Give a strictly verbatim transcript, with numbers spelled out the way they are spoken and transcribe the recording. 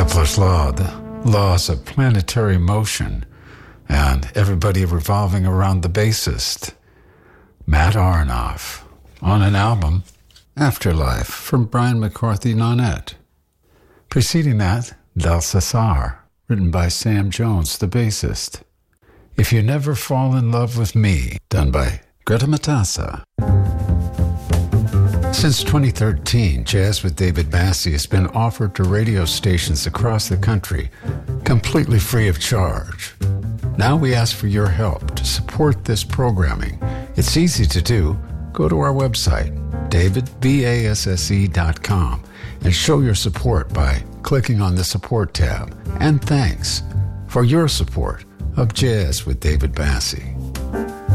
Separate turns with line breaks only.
Kepler's Law, the laws of planetary motion, and everybody revolving around the bassist, Matt Aronoff, on an album, Afterlife, from Brian McCarthy Nonette. Preceding that, Del Cesar, written by Sam Jones, the bassist. If You Never Fall in Love with Me, done by Greta Matassa. Since twenty thirteen, Jazz with David Bassie has been offered to radio stations across the country, completely free of charge. Now we ask for your help to support this programming. It's easy to do. Go to our website, david basse dot com, and show your support by clicking on the support tab. And thanks for your support of Jazz with David Bassie.